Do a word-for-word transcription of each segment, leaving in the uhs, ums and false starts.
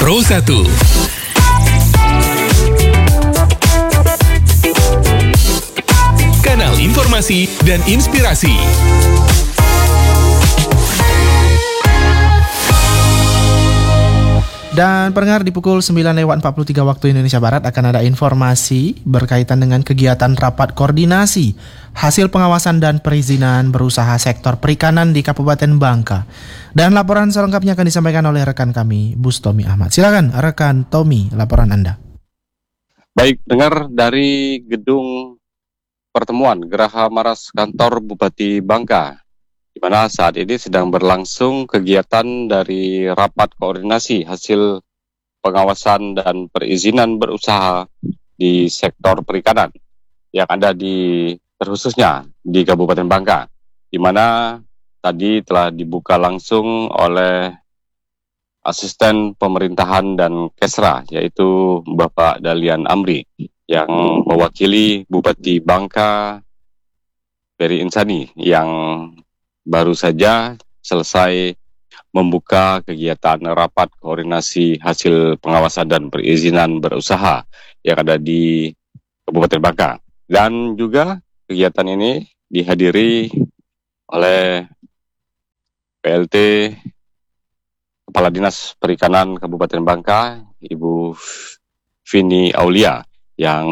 Pro satu. Kanal informasi dan inspirasi. Dan pendengar, di pukul sembilan lewat empat puluh tiga waktu Indonesia Barat akan ada informasi berkaitan dengan kegiatan rapat koordinasi hasil pengawasan dan perizinan berusaha sektor perikanan di Kabupaten Bangka. Dan laporan selengkapnya akan disampaikan oleh rekan kami, Bustomi Ahmad. Silakan rekan Tommy, laporan Anda. Baik, dengar dari gedung pertemuan Geraha Maras kantor Bupati Bangka, di mana saat ini sedang berlangsung kegiatan dari rapat koordinasi hasil pengawasan dan perizinan berusaha di sektor perikanan yang ada di terkhususnya di Kabupaten Bangka, di mana tadi telah dibuka langsung oleh Asisten Pemerintahan dan Kesra, yaitu Bapak Dalian Amri, yang mewakili Bupati Bangka Peri Insani, yang baru saja selesai membuka kegiatan rapat koordinasi hasil pengawasan dan perizinan berusaha yang ada di Kabupaten Bangka. Dan juga kegiatan ini dihadiri oleh P L T Kepala Dinas Perikanan Kabupaten Bangka, Ibu Vini Aulia, yang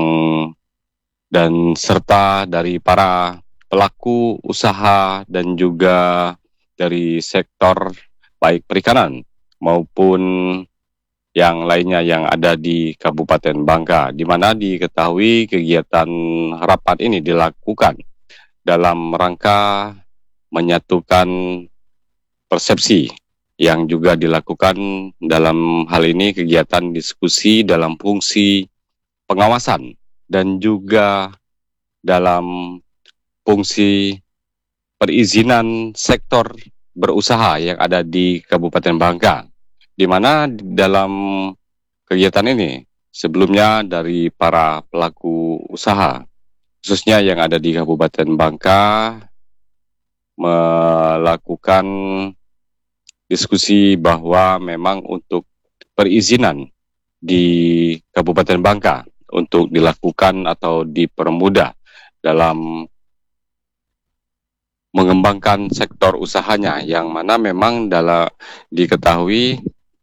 dan serta dari para pelaku usaha dan juga dari sektor baik perikanan maupun yang lainnya yang ada di Kabupaten Bangka, di mana diketahui kegiatan rapat ini dilakukan dalam rangka menyatukan persepsi yang juga dilakukan dalam hal ini kegiatan diskusi dalam fungsi pengawasan dan juga dalam fungsi perizinan sektor berusaha yang ada di Kabupaten Bangka, di mana dalam kegiatan ini sebelumnya dari para pelaku usaha, khususnya yang ada di Kabupaten Bangka, melakukan diskusi bahwa memang untuk perizinan di Kabupaten Bangka untuk dilakukan atau dipermudah dalam mengembangkan sektor usahanya, yang mana memang dalam diketahui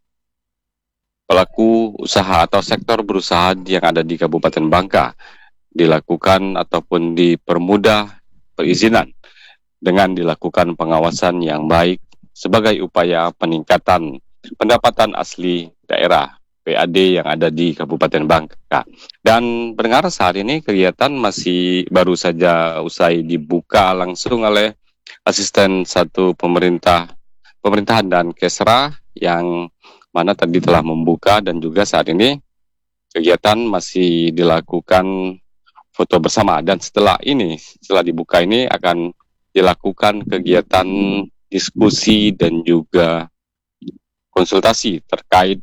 pelaku usaha atau sektor berusaha yang ada di Kabupaten Bangka dilakukan ataupun dipermudah perizinan dengan dilakukan pengawasan yang baik sebagai upaya peningkatan pendapatan asli daerah P A D yang ada di Kabupaten Bangka. Dan pendengar, saat ini kegiatan masih baru saja usai dibuka langsung oleh Asisten satu Pemerintah Pemerintahan dan Kesra, yang mana tadi telah membuka, dan juga saat ini kegiatan masih dilakukan foto bersama. Dan setelah ini, setelah dibuka ini akan dilakukan kegiatan diskusi dan juga konsultasi terkait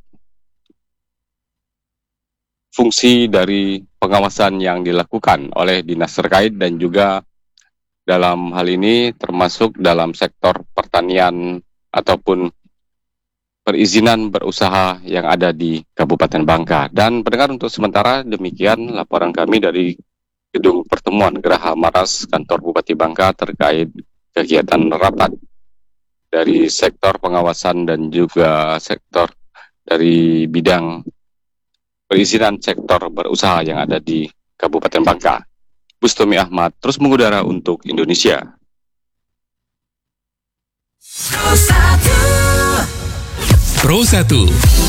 fungsi dari pengawasan yang dilakukan oleh dinas terkait, dan juga dalam hal ini termasuk dalam sektor pertanian ataupun perizinan berusaha yang ada di Kabupaten Bangka. Dan pendengar, untuk sementara demikian laporan kami dari gedung pertemuan Geraha Maras kantor Bupati Bangka terkait kegiatan rapat dari sektor pengawasan dan juga sektor dari bidang perizinan sektor berusaha yang ada di Kabupaten Bangka. Bustomi Ahmad terus mengudara untuk Indonesia. Pro satu.